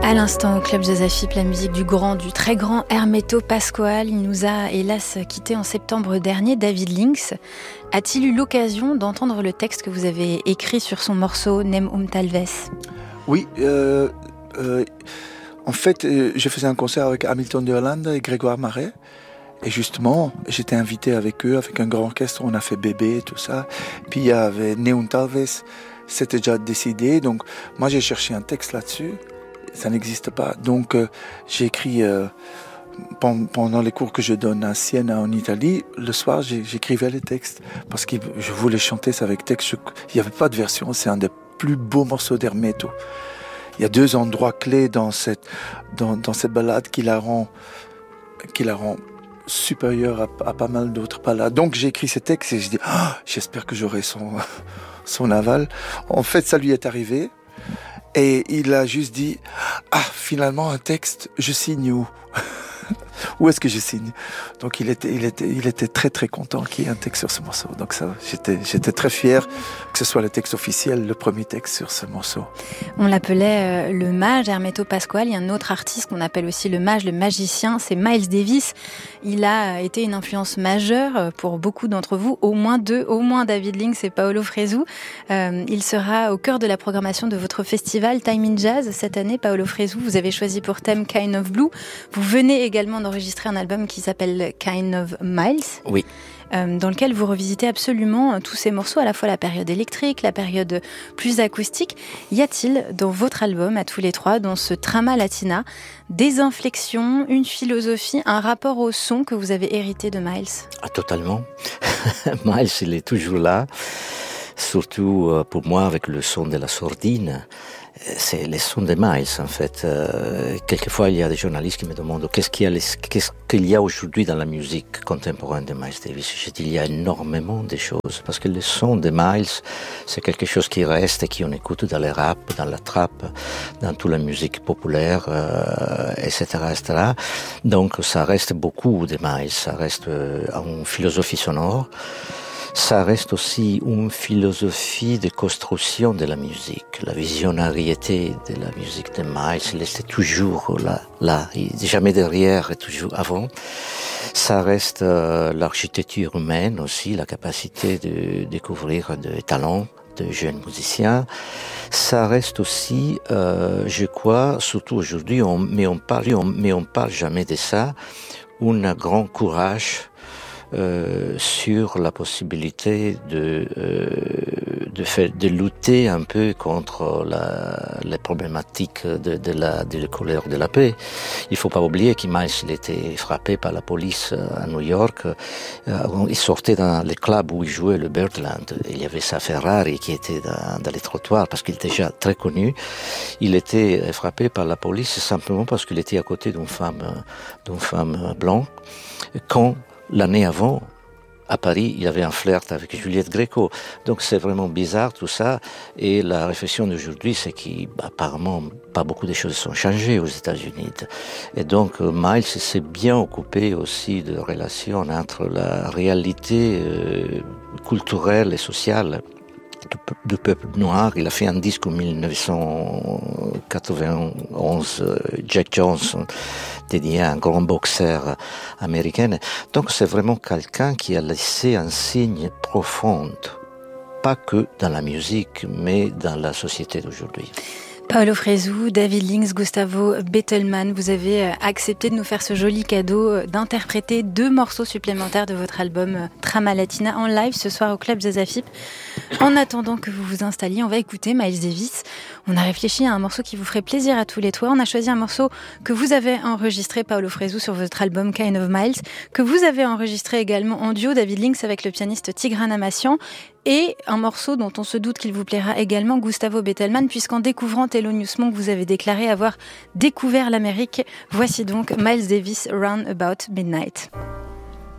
À l'instant, au Club Jazz AFIP, la musique du très grand Hermeto Pascoal. Il nous a hélas quitté en septembre dernier. David Links a-t-il eu l'occasion d'entendre le texte que vous avez écrit sur son morceau Nem Talvez? Oui, en fait, je faisais un concert avec Hamilton de Hollande et Grégoire Marais. Et justement, j'étais invité avec eux, avec un grand orchestre, on a fait Bébé, tout ça. Puis il y avait Nem Talvez, c'était déjà décidé. Donc moi j'ai cherché un texte là-dessus. Ça n'existe pas. Donc, j'ai écrit pendant les cours que je donne à Sienne, en Italie. Le soir, j'écrivais les textes parce que je voulais chanter ça avec texte. Il n'y avait pas de version. C'est un des plus beaux morceaux d'Hermeto. Il y a deux endroits clés dans cette ballade qui la rend supérieure à pas mal d'autres ballades. Donc, j'ai écrit ces textes et je dis, j'espère que j'aurai son aval. En fait, ça lui est arrivé. Et il a juste dit, finalement un texte, je signe où? Où est-ce que je signe? Donc il était très très content qu'il y ait un texte sur ce morceau. Donc ça, j'étais très fier que ce soit le texte officiel, le premier texte sur ce morceau. On l'appelait le mage, Hermeto Pascoal. Il y a un autre artiste qu'on appelle aussi le mage, le magicien, c'est Miles Davis. Il a été une influence majeure pour beaucoup d'entre vous, au moins David Links et Paolo Fresu. Il sera au cœur de la programmation de votre festival Time in Jazz cette année. Paolo Fresu, vous avez choisi pour thème Kind of Blue. Vous venez également d'enregistrer un album qui s'appelle Kind of Miles. Oui. Dans lequel vous revisitez absolument tous ces morceaux, à la fois la période électrique, la période plus acoustique. Y a-t-il dans votre album, à tous les trois, dans ce Trama Latina, des inflexions, une philosophie, un rapport au son que vous avez hérité de Miles? Totalement. Miles, il est toujours là. Surtout pour moi, avec le son de la sordine. C'est le son de Miles, en fait. Quelquefois, il y a des journalistes qui me demandent qu'est-ce qu'il y a aujourd'hui dans la musique contemporaine de Miles Davis. Je dis, il y a énormément de choses. Parce que le son de Miles, c'est quelque chose qui reste et qu'on écoute dans le rap, dans la trap, dans toute la musique populaire, etc., etc. Donc, ça reste beaucoup de Miles. Ça reste une philosophie sonore. Ça reste aussi une philosophie de construction de la musique. La visionariété de la musique de Miles, il était toujours là. Il n'est jamais derrière et toujours avant. Ça reste l'architecture humaine aussi, la capacité de découvrir des talents de jeunes musiciens. Ça reste aussi, je crois, surtout aujourd'hui, on parle jamais de ça, un grand courage sur la possibilité de lutter un peu contre les problématiques de la colère de la paix. Il faut pas oublier que Miles il était frappé par la police à New York. Il sortait dans les clubs où il jouait le Birdland. Il y avait sa Ferrari qui était dans les trottoirs parce qu'il était déjà très connu. Il était frappé par la police simplement parce qu'il était à côté d'une femme blanche. Quand l'année avant, à Paris, il y avait un flirt avec Juliette Gréco. Donc c'est vraiment bizarre tout ça. Et la réflexion d'aujourd'hui, c'est qu'apparemment, pas beaucoup de choses sont changées aux États-Unis. Et donc Miles s'est bien occupé aussi de relations entre la réalité culturelle et sociale du peuple noir. Il a fait un disque en 1991, Jack Johnson, dédié à un grand boxeur américain. Donc c'est vraiment quelqu'un qui a laissé un signe profond, pas que dans la musique, mais dans la société d'aujourd'hui. Paolo Fresu, David Links, Gustavo Bettelmann, vous avez accepté de nous faire ce joli cadeau d'interpréter 2 morceaux supplémentaires de votre album Trama Latina en live ce soir au Club Jazz AFIP. En attendant que vous vous installiez, on va écouter Miles Davis. On a réfléchi à un morceau qui vous ferait plaisir à tous les trois. On a choisi un morceau que vous avez enregistré, Paolo Fresu, sur votre album Kind of Miles, que vous avez enregistré également en duo, David Links, avec le pianiste Tigran Amassian, et un morceau dont on se doute qu'il vous plaira également, Gustavo Bettelmann, puisqu'en découvrant Thelonious Monk, vous avez déclaré avoir découvert l'Amérique. Voici donc Miles Davis, Round About Midnight.